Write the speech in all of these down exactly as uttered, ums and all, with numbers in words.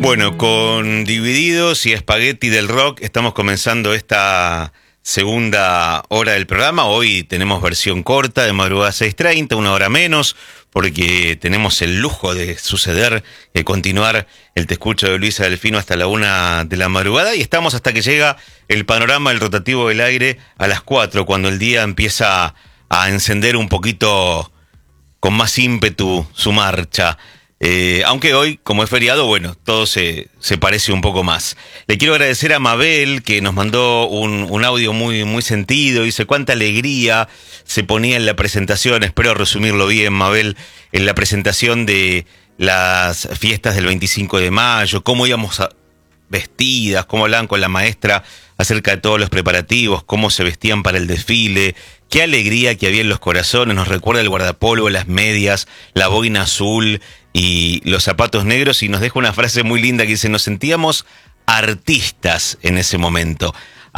Bueno, con Divididos y Espagueti del Rock estamos comenzando esta segunda hora del programa. Hoy tenemos versión corta de madrugada seis treinta, una hora menos, porque tenemos el lujo de suceder, de continuar el Te Escucho de Luisa Delfino hasta la una de la madrugada, y estamos hasta que llega el panorama del rotativo del aire a las cuatro, cuando el día empieza a encender un poquito con más ímpetu su marcha. Eh, aunque hoy, como es feriado, bueno, todo se, se parece un poco más. Le quiero agradecer a Mabel, que nos mandó un, un audio muy, muy sentido. Dice, cuánta alegría se ponía en la presentación, espero resumirlo bien, Mabel, en la presentación de las fiestas del veinticinco de mayo, cómo íbamos a, vestidas, cómo hablaban con la maestra acerca de todos los preparativos, cómo se vestían para el desfile, qué alegría que había en los corazones. Nos recuerda el guardapolvo, las medias, la boina azul y los zapatos negros, y nos deja una frase muy linda que dice, nos sentíamos artistas en ese momento.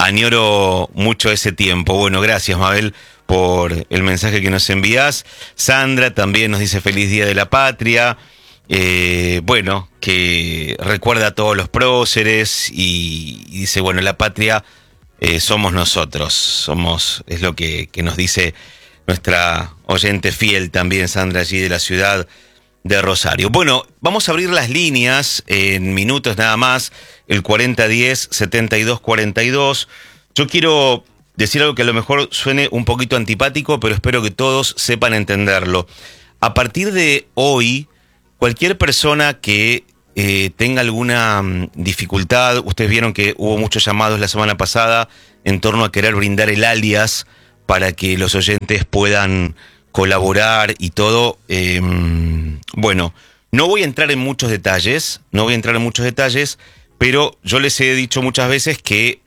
Añoro mucho ese tiempo. Bueno, gracias, Mabel, por el mensaje que nos envías. Sandra también nos dice feliz Día de la Patria. Eh, bueno, que recuerda a todos los próceres y, y dice, bueno, la patria eh, somos nosotros, somos, es lo que, que nos dice nuestra oyente fiel también, Sandra, allí de la ciudad de Rosario. Bueno, vamos a abrir las líneas en minutos nada más, el cuarenta diez, setenta y dos cuarenta y dos. Yo quiero decir algo que a lo mejor suene un poquito antipático, pero espero que todos sepan entenderlo. A partir de hoy, cualquier persona que eh, tenga alguna um, dificultad, ustedes vieron que hubo muchos llamados la semana pasada en torno a querer brindar el alias para que los oyentes puedan colaborar y todo. Eh, bueno, no voy a entrar en muchos detalles, no voy a entrar en muchos detalles, pero yo les he dicho muchas veces que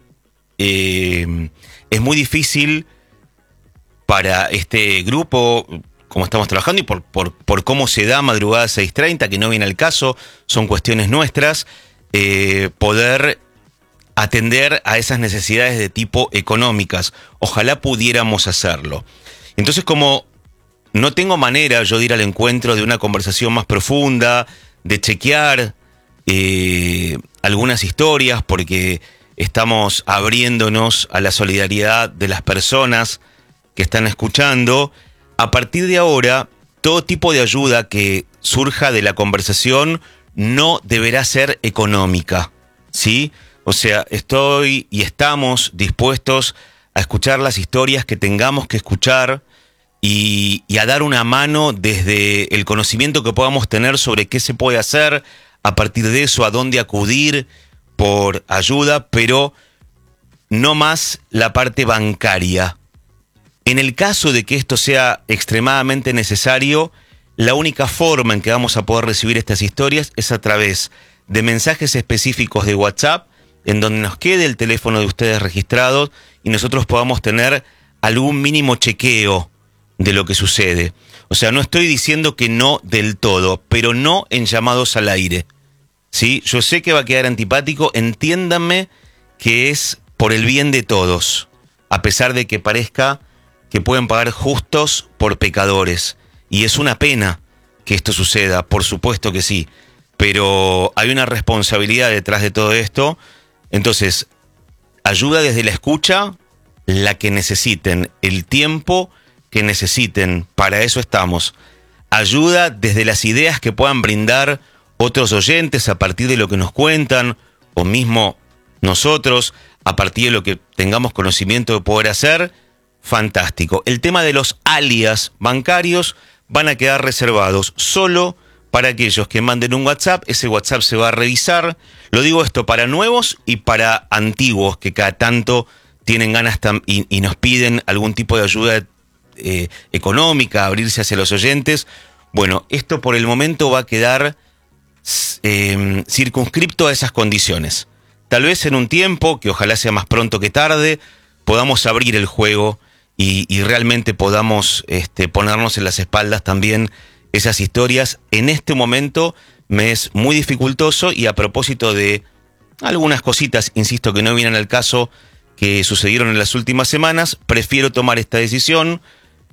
eh, es muy difícil para este grupo, como estamos trabajando y por, por, por cómo se da madrugada seis treinta, que no viene al caso, son cuestiones nuestras, eh, poder atender a esas necesidades de tipo económicas. Ojalá pudiéramos hacerlo. Entonces, como no tengo manera yo de ir al encuentro de una conversación más profunda, de chequear eh, algunas historias, porque estamos abriéndonos a la solidaridad de las personas que están escuchando, a partir de ahora, todo tipo de ayuda que surja de la conversación no deberá ser económica, ¿sí? O sea, estoy y estamos dispuestos a escuchar las historias que tengamos que escuchar y, y a dar una mano desde el conocimiento que podamos tener sobre qué se puede hacer, a partir de eso, a dónde acudir por ayuda, pero no más la parte bancaria. En el caso de que esto sea extremadamente necesario, la única forma en que vamos a poder recibir estas historias es a través de mensajes específicos de WhatsApp, en donde nos quede el teléfono de ustedes registrados y nosotros podamos tener algún mínimo chequeo de lo que sucede. O sea, no estoy diciendo que no del todo, pero no en llamados al aire, ¿sí? Yo sé que va a quedar antipático, entiéndanme que es por el bien de todos, a pesar de que parezca que pueden pagar justos por pecadores. Y es una pena que esto suceda, por supuesto que sí, pero hay una responsabilidad detrás de todo esto. Entonces, ayuda desde la escucha, la que necesiten, el tiempo que necesiten, para eso estamos. Ayuda desde las ideas que puedan brindar otros oyentes a partir de lo que nos cuentan, o mismo nosotros, a partir de lo que tengamos conocimiento de poder hacer. Fantástico. El tema de los alias bancarios van a quedar reservados solo para aquellos que manden un WhatsApp. Ese WhatsApp se va a revisar. Lo digo esto para nuevos y para antiguos que cada tanto tienen ganas y, y nos piden algún tipo de ayuda eh, económica, abrirse hacia los oyentes. Bueno, esto por el momento va a quedar eh, circunscripto a esas condiciones. Tal vez en un tiempo, que ojalá sea más pronto que tarde, podamos abrir el juego Y, y realmente podamos este, ponernos en las espaldas también esas historias. En este momento me es muy dificultoso, y a propósito de algunas cositas, insisto, que no vienen al caso, que sucedieron en las últimas semanas, prefiero tomar esta decisión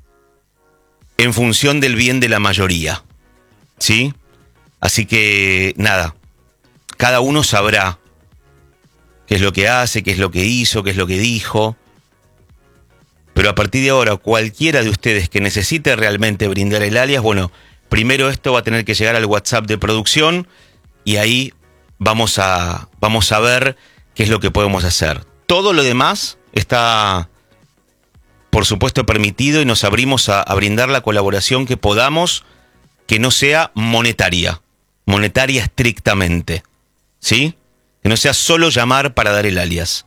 en función del bien de la mayoría, ¿sí? Así que, nada, cada uno sabrá qué es lo que hace, qué es lo que hizo, qué es lo que dijo. Pero a partir de ahora, cualquiera de ustedes que necesite realmente brindar el alias, bueno, primero esto va a tener que llegar al WhatsApp de producción y ahí vamos a, vamos a ver qué es lo que podemos hacer. Todo lo demás está, por supuesto, permitido y nos abrimos a, a brindar la colaboración que podamos, que no sea monetaria, monetaria estrictamente, ¿sí? Que no sea solo llamar para dar el alias.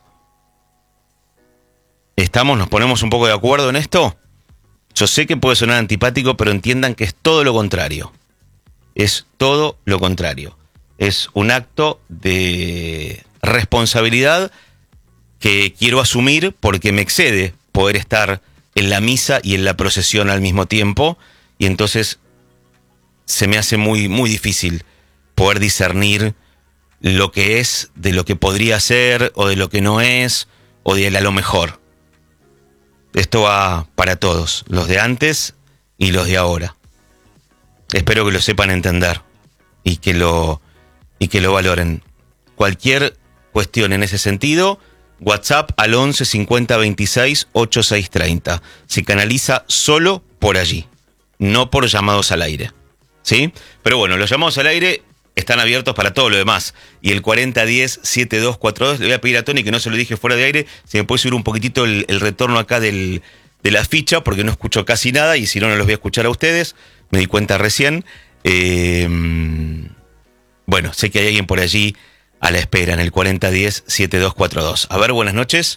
¿Estamos? ¿Nos ponemos un poco de acuerdo en esto? Yo sé que puede sonar antipático, pero entiendan que es todo lo contrario. Es todo lo contrario. Es un acto de responsabilidad que quiero asumir porque me excede poder estar en la misa y en la procesión al mismo tiempo, y entonces se me hace muy, muy difícil poder discernir lo que es de lo que podría ser o de lo que no es o de a lo mejor. Esto va para todos, los de antes y los de ahora. Espero que lo sepan entender y que lo, y que lo valoren. Cualquier cuestión en ese sentido, WhatsApp al once cincuenta veintiséis ochenta y seis treinta. Se canaliza solo por allí, no por llamados al aire. ¿Sí? Pero bueno, los llamados al aire están abiertos para todo lo demás. Y el cuarenta diez setenta y dos cuarenta y dos, le voy a pedir a Tony, que no se lo dije fuera de aire, si me puede subir un poquitito el, el retorno acá del, de la ficha, porque no escucho casi nada, y si no, no los voy a escuchar a ustedes. Me di cuenta recién. Eh, bueno, sé que hay alguien por allí a la espera, en el cuarenta diez setenta y dos cuarenta y dos. A ver, buenas noches.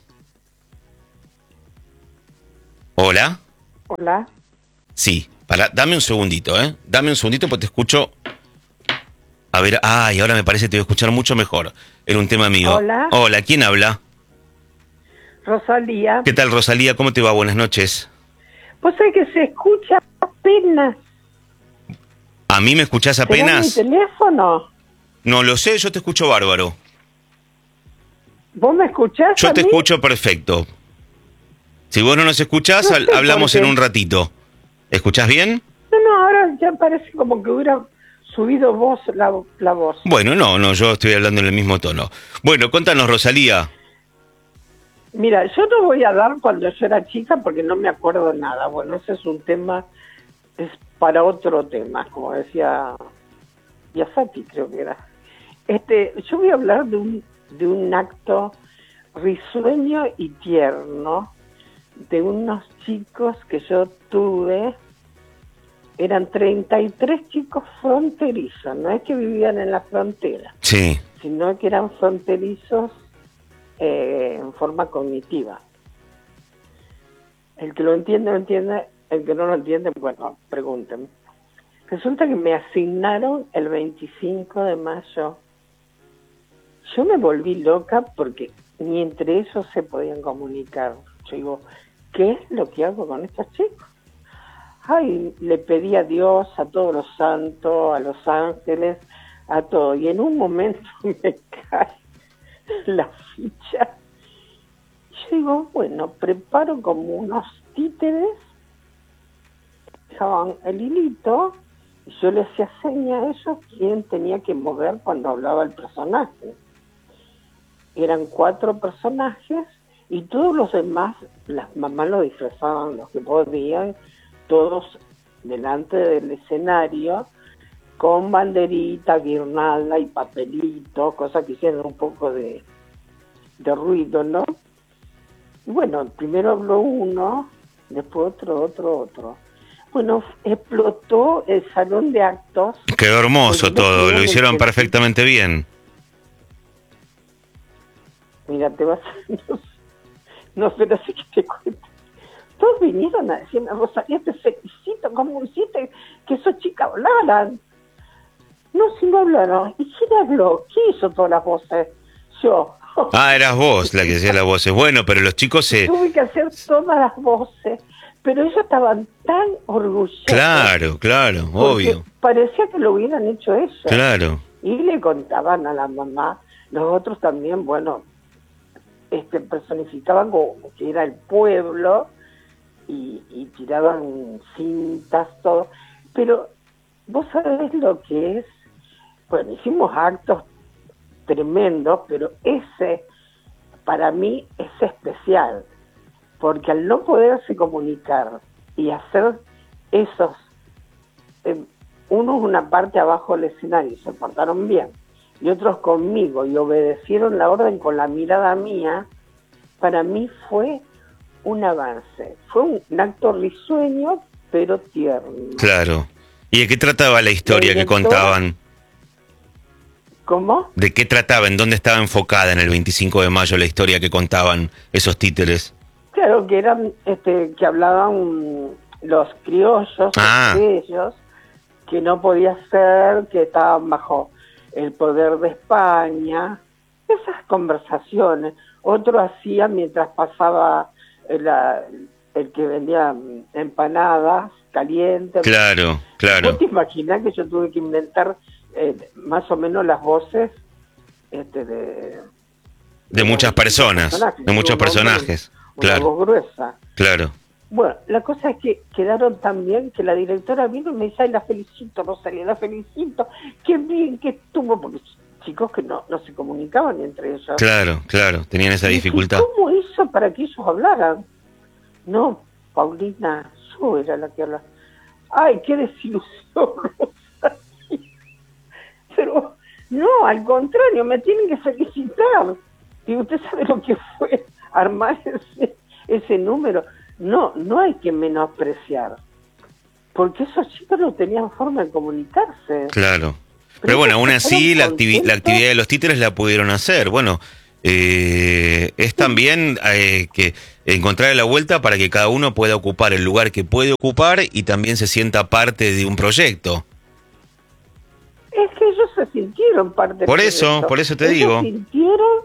Hola. Hola. Sí, para, dame un segundito, ¿eh? Dame un segundito porque te escucho. A ver, ah, y ahora me parece que te voy a escuchar mucho mejor. Era un tema mío. Hola. Hola, ¿quién habla? Rosalía. ¿Qué tal, Rosalía? ¿Cómo te va? Buenas noches. Pues es que se escucha apenas. ¿A mí me escuchás apenas? ¿Será mi teléfono? No lo sé, yo te escucho bárbaro. ¿Vos me escuchás? Yo a te mí? escucho perfecto. Si vos no nos escuchás, No sé hablamos por en qué. un ratito. ¿Escuchás bien? No, no, ahora ya parece como que hubiera subido vos la, la voz. Bueno, no, no, yo estoy hablando en el mismo tono. Bueno, contanos, Rosalía. Mira, yo no voy a dar cuando yo era chica porque no me acuerdo nada. Bueno, ese es un tema, es para otro tema, como decía Yasaki, creo que era. Este, yo voy a hablar de un, de un acto risueño y tierno de unos chicos que yo tuve. Eran treinta y tres chicos fronterizos, no es que vivían en la frontera, Sí. sino que eran fronterizos eh, en forma cognitiva. El que lo entiende, lo entiende, el que no lo entiende, bueno, pregunten. Resulta que me asignaron el veinticinco de mayo. Yo me volví loca porque ni entre ellos se podían comunicar. Yo digo, ¿qué es lo que hago con estos chicos? Ay, le pedí a Dios, a todos los santos, a los ángeles, a todo. Y en un momento me cae la ficha. Yo digo, bueno, preparo como unos títeres, dejaban el hilito, y yo le hacía seña a ellos quién tenía que mover cuando hablaba el personaje. Eran cuatro personajes y todos los demás, las mamás lo disfrazaban los que podían, todos delante del escenario, con banderita, guirnalda y papelito, cosas que hicieron un poco de, de ruido, ¿no? Y bueno, primero habló uno, después otro, otro, otro. Bueno, explotó el salón de actos. Quedó hermoso todo, lo hicieron el... perfectamente bien. Mira, te vas a... No, no, pero sí que te cuento. Todos vinieron a decirme, Rosalía, te felicito, ¿cómo hiciste que esos chicas hablaran? No, si no hablaron. ¿Y quién habló? ¿Quién hizo todas las voces? Yo. Ah, eras vos la que hacía las voces. Bueno, pero los chicos se... Tuve que hacer todas las voces, pero ellos estaban tan orgullosos. Claro, claro, obvio. Parecía que lo hubieran hecho ellos. Claro. Y le contaban a la mamá. Los otros también, bueno, este, personificaban como que era el pueblo y, y tiraban cintas, todo. Pero vos sabés lo que es. Bueno, hicimos actos tremendos, pero ese para mí es especial, porque al no poderse comunicar y hacer esos, eh, unos una parte abajo del escenario y se portaron bien, y otros conmigo, y obedecieron la orden con la mirada mía, para mí fue un avance, fue un, un acto risueño, pero tierno. Claro. ¿Y de qué trataba la historia que contaban? ¿Cómo? ¿De qué trataba? ¿En dónde estaba enfocada en el veinticinco de mayo la historia que contaban esos títeres? Claro, que eran, este, que hablaban los criollos, ah. ellos, que no podía ser, que estaban bajo el poder de España, esas conversaciones. Otro hacía mientras pasaba el, el que vendía empanadas calientes. Claro, claro. ¿Vos te imaginás que yo tuve que inventar eh, más o menos las voces este, de, de... De muchas personas, personajes, de muchos personajes. Una claro. voz gruesa. Claro. Bueno, la cosa es que quedaron tan bien que la directora vino y me dice, ay, la felicito, Rosalía, la felicito, qué bien que estuvo, porque chicos que no, no se comunicaban entre ellos. Claro, claro, tenían esa dificultad. ¿Cómo hizo para que ellos hablaran? No, Paulina, yo era la que hablaba. Ay, qué desilusión, Rosalía. Pero, no, al contrario, me tienen que felicitar. Y usted sabe lo que fue armar ese, ese número. No, no hay que menospreciar, porque esos chicos no tenían forma de comunicarse. Claro. Pero, Pero bueno, aún así la, activi la actividad de los títeres la pudieron hacer. Bueno, eh, es sí. también eh, que encontrar la vuelta para que cada uno pueda ocupar el lugar que puede ocupar y también se sienta parte de un proyecto. Es que ellos se sintieron parte del Por eso, proyecto. por eso te ellos digo. Sintieron,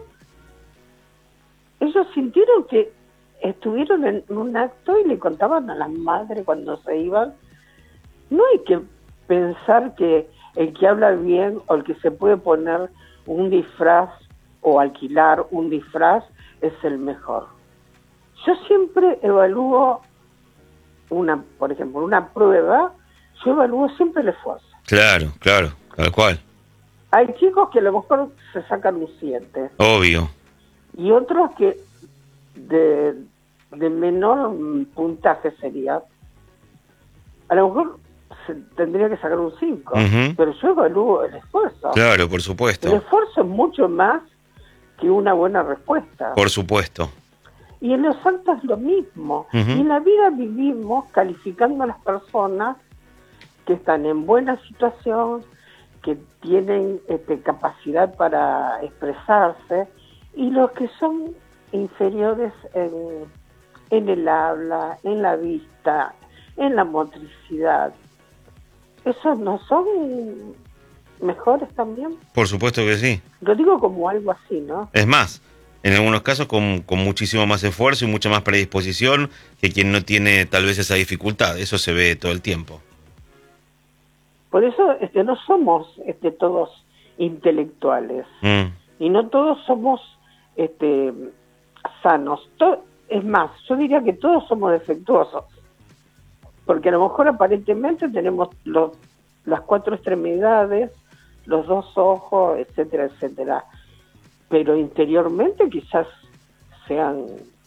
ellos sintieron que estuvieron en un acto y le contaban a las madres cuando se iban. No hay que pensar que el que habla bien o el que se puede poner un disfraz o alquilar un disfraz es el mejor. Yo siempre evalúo una, por ejemplo, una prueba, yo evalúo siempre el esfuerzo. Claro, claro, tal cual. Hay chicos que a lo mejor se sacan un siete. Obvio. Y otros que de, de menor puntaje sería, a lo mejor se tendría que sacar un cinco, uh-huh. pero yo evalúo el esfuerzo. Claro, por supuesto. El esfuerzo es mucho más que una buena respuesta. Por supuesto. Y en los actos es lo mismo. Uh-huh. Y en la vida vivimos calificando a las personas que están en buena situación, que tienen este, capacidad para expresarse, y los que son inferiores en, en el habla, en la vista, en la motricidad. ¿Esos no son mejores también? Por supuesto que sí. Lo digo como algo así, ¿no? Es más, en algunos casos con, con muchísimo más esfuerzo y mucha más predisposición que quien no tiene tal vez esa dificultad. Eso se ve todo el tiempo. Por eso este, no somos este, todos intelectuales. Mm. Y no todos somos este, sanos. To- es más, yo diría que todos somos defectuosos. Porque a lo mejor aparentemente tenemos los, las cuatro extremidades, los dos ojos, etcétera, etcétera. Pero interiormente quizás sean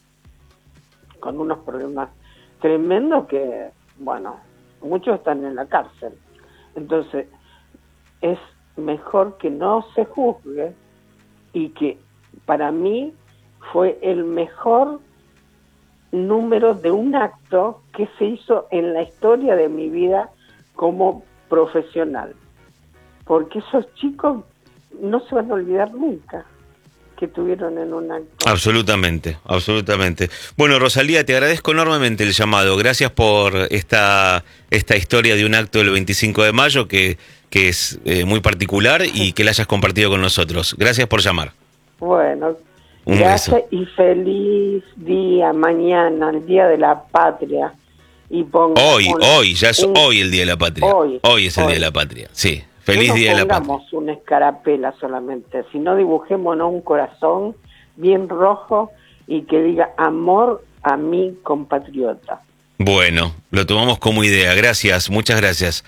con unos problemas tremendos que, bueno, muchos están en la cárcel. Entonces, es mejor que no se juzgue, y que para mí fue el mejor número de un acto que se hizo en la historia de mi vida como profesional. Porque esos chicos no se van a olvidar nunca que tuvieron en un acto. Absolutamente, absolutamente. Bueno, Rosalía, te agradezco enormemente el llamado. Gracias por esta, esta historia de un acto del veinticinco de mayo que, que es eh, muy particular y que la hayas compartido con nosotros. Gracias por llamar. Bueno, un gracias beso. Y feliz día mañana, el Día de la Patria. Y ponga hoy, un, hoy, ya es un, hoy el Día de la Patria. Hoy, hoy es el hoy. Día de la Patria, sí. Feliz no Día de la Patria. No pongamos una escarapela solamente, sino dibujémonos un corazón bien rojo y que diga amor a mi compatriota. Bueno, lo tomamos como idea. Gracias, muchas gracias.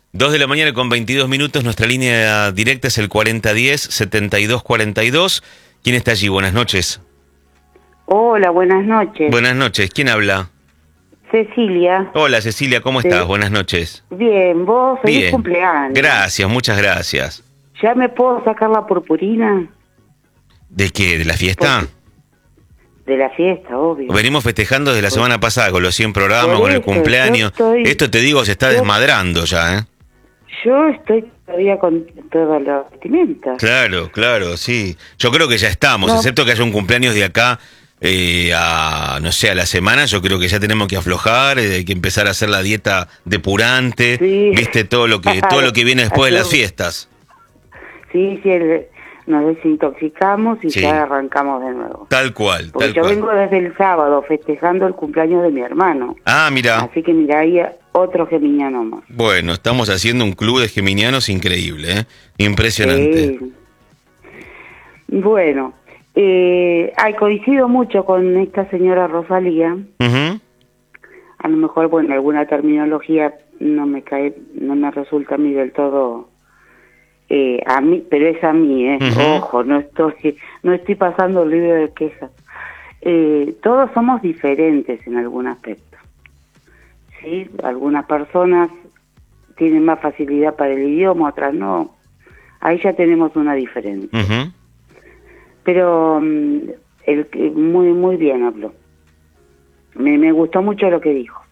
Dos de la mañana con veintidós minutos, nuestra línea directa es el cuarenta diez, setenta y dos cuarenta y dos. ¿Quién está allí? Buenas noches. Hola, buenas noches. Buenas noches, ¿quién habla? Cecilia. Hola Cecilia, ¿cómo Sí. estás? Buenas noches. Bien, vos, feliz Bien. cumpleaños. Gracias, muchas gracias. ¿Ya me puedo sacar la purpurina? ¿De qué? ¿De la fiesta? De la fiesta, obvio. Venimos festejando desde la Por- semana pasada con los cien programas, por con el eso, cumpleaños. yo estoy- Esto te digo, se está yo- desmadrando ya, ¿eh? Yo estoy todavía con toda la vestimenta. Claro, claro, sí. Yo creo que ya estamos, No. excepto que haya un cumpleaños de acá eh, a, no sé, a la semana, yo creo que ya tenemos que aflojar, eh, hay que empezar a hacer la dieta depurante, Sí. viste, todo lo que todo lo que viene después de las fiestas. Sí, sí, el- nos desintoxicamos y Sí. ya arrancamos de nuevo. Tal cual, Porque tal yo cual. vengo desde el sábado festejando el cumpleaños de mi hermano. Ah, mira, Así que mira, ahí otro geminiano más. bueno, estamos haciendo un club de geminianos increíble, ¿eh? Impresionante. Sí. Bueno, eh, ay, coincido mucho con esta señora Rosalía. Ujú. A lo mejor, bueno, alguna terminología no me cae, no me resulta a mí del todo, eh, a mí, pero es a mí, eh. Ujú. Ojo, no estoy, no estoy pasando el libro de quejas. Eh, todos somos diferentes en algún aspecto. Sí, algunas personas tienen más facilidad para el idioma, otras no. Ahí ya tenemos una diferencia. Ujú. Pero mm, el que muy muy bien habló. Me, me gustó mucho lo que dijo.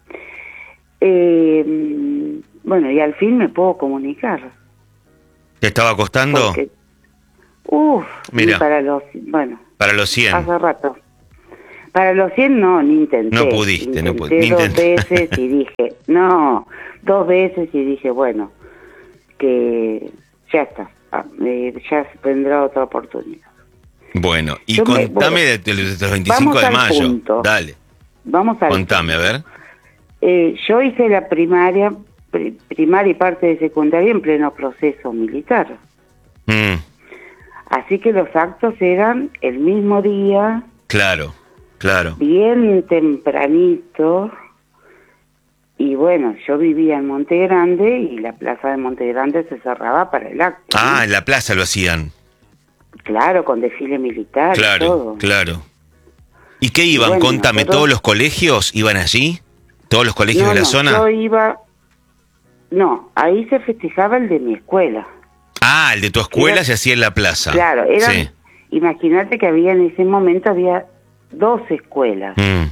Eh, mm, bueno, y al fin me puedo comunicar. ¿Te estaba costando? Porque, uf, Mira. y para los, bueno, Para los cien. hace rato. Para los cien no, ni intenté. No pudiste, no Intenté pu- ni dos intenté. veces y dije, no, dos veces y dije, bueno, que ya está, ah, eh, ya vendrá otra oportunidad. Bueno, y Yo me- contame bueno, de, de los veinticinco vamos de al mayo. punto. Dale, Vamos a contame, a ver. Eh, yo hice la primaria, pri- primaria y parte de secundaria en pleno proceso militar. Mm, Así que los actos eran el mismo día, claro, claro. bien tempranito. Y bueno, yo vivía en Monte Grande y la plaza de Monte Grande se cerraba para el acto. Ah, ¿no? en la plaza lo hacían. Claro, con desfile militar y Claro, todo. claro. ¿Y qué iban? bueno, Contame, nosotros- ¿todos los colegios iban allí? ¿Todos los colegios No, de la no, zona? yo iba... No, ahí se festejaba el de mi escuela. Ah, el de tu escuela Era- se hacía en la plaza. Claro, eran, Sí. imagínate que había en ese momento había dos escuelas. Mm,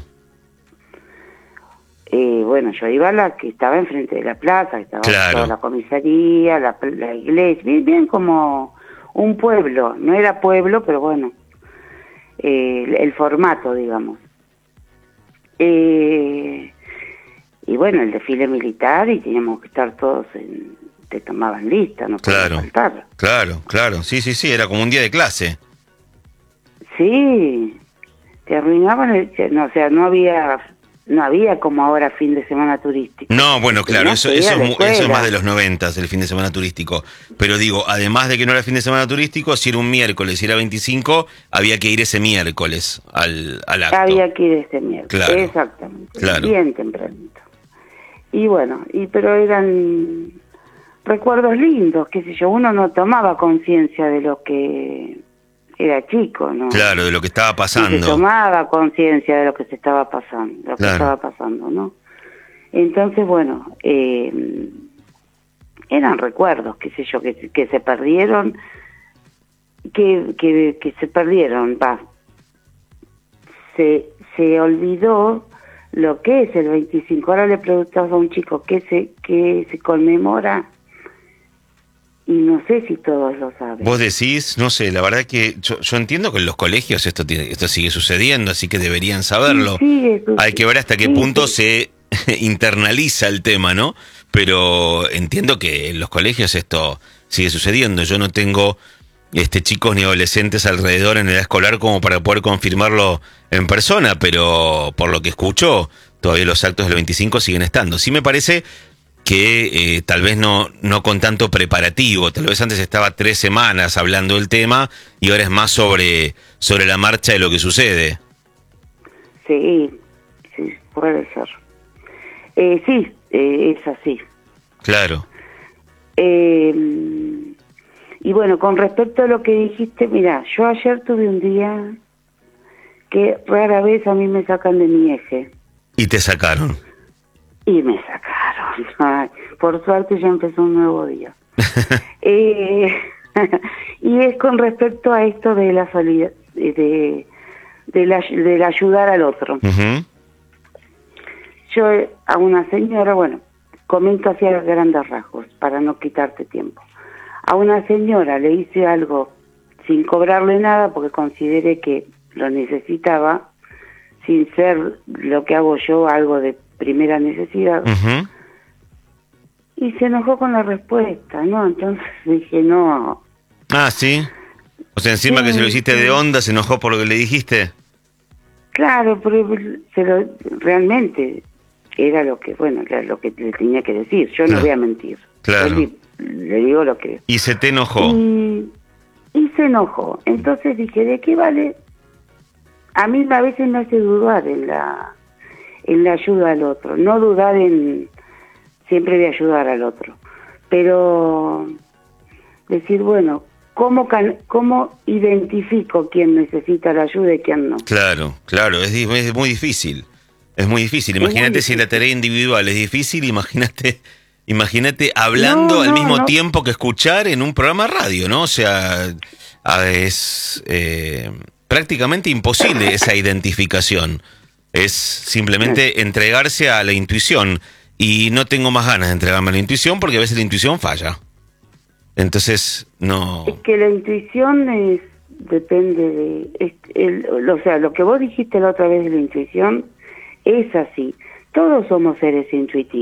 Eh, bueno, yo iba a la que estaba enfrente de la plaza, que estaba Claro. toda la comisaría, la, la iglesia, bien, bien como un pueblo. No era pueblo, pero bueno, eh, el, el formato, digamos. Eh, y bueno, el desfile militar y teníamos que estar todos en... Te tomaban lista, no podía Claro. faltar. claro, claro. Sí, sí, sí, era como un día de clase. Sí, te arruinaban el... No, o sea, no había no había como ahora fin de semana turístico. No, bueno, claro, Tenías eso, que ir eso, a es la mu- eso es escuela. más de los noventas, el fin de semana turístico. Pero digo, además de que no era fin de semana turístico, si era un miércoles, si era veinticinco, había que ir ese miércoles al, al acto. Había que ir este miércoles, Claro, exactamente, claro. bien tempranito. Y bueno, y pero eran recuerdos lindos, qué sé yo, uno no tomaba conciencia de lo que era chico, ¿no? Claro, de lo que estaba No se pasando. tomaba conciencia de lo que se estaba pasando, de lo que Claro. estaba pasando, ¿no? Entonces, bueno, eh, eran recuerdos, qué sé yo, que, que se perdieron, que, que, que se perdieron, va. Se, se olvidó lo que es el veinticinco. Ahora le preguntas a un chico qué se, qué se conmemora y no sé si todos lo saben. Vos decís, no sé, la verdad que yo, yo entiendo que en los colegios esto tiene, esto sigue sucediendo, así que deberían saberlo. Sí, sigue su- Hay que ver hasta qué sí, punto sí. se internaliza el tema, ¿no? Pero entiendo que en los colegios esto sigue sucediendo. Yo no tengo este chicos ni adolescentes alrededor en edad escolar como para poder confirmarlo en persona, pero por lo que escucho, todavía los actos del veinticinco siguen estando. Sí me parece que eh, tal vez no, no con tanto preparativo, tal vez antes estaba tres semanas hablando del tema y ahora es más sobre, sobre la marcha de lo que sucede. Sí, sí, puede ser. Eh, sí, eh, es así. Claro. Eh, y bueno, con respecto a lo que dijiste, mira, yo ayer tuve un día que rara vez a mí me sacan de mi eje. Y te sacaron. Y me sacaron. Ay, por suerte ya empezó un nuevo día. eh, y es con respecto a esto de la salida, de, de, la, de la ayudar al otro. Uh-huh. Yo a una señora, bueno, comento hacia grandes rasgos para no quitarte tiempo. A una señora le hice algo sin cobrarle nada porque consideré que lo necesitaba, sin ser lo que hago yo algo de primera necesidad. Uh-huh. Y se enojó con la respuesta, ¿no? Entonces dije, no. Ah, ¿sí? O sea, encima Sí, que se lo hiciste sí. de onda, ¿se enojó por lo que le dijiste? Claro, pero se lo, realmente era lo que, bueno, era lo que le tenía que decir. Yo no Claro. voy a mentir. Claro. Yo le, le digo lo que... Y se te enojó. Y, y se enojó. Entonces dije, ¿de qué vale? A mí a veces me hace dudar en la, en la ayuda al otro. No dudar en... Siempre de ayudar al otro. Pero decir, bueno, ¿cómo, can, cómo identifico quién necesita la ayuda y quién no? Claro, claro, es, di- es muy difícil. Es muy difícil. Es muy Imagínate si la difícil. tarea individual es difícil, imagínate, imagínate hablando No, al no, mismo no. tiempo que escuchar en un programa de radio, ¿no? O sea, a- es eh, prácticamente imposible esa identificación. Es simplemente entregarse a la intuición. Y no tengo más ganas de entregarme a la intuición porque a veces la intuición falla. Entonces, no... Es que la intuición es depende de... Es, el, o sea, lo que vos dijiste la otra vez de la intuición es así. Todos somos seres intuitivos.